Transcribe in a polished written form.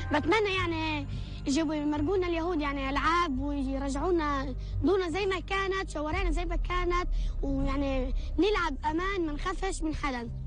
بتمنى يعني يجيبوا يمرقونا اليهود يعني ألعاب ويرجعونا دونا زي ما كانت، شوارعنا زي ما كانت، ويعني نلعب أمان ما نخافش من حدا.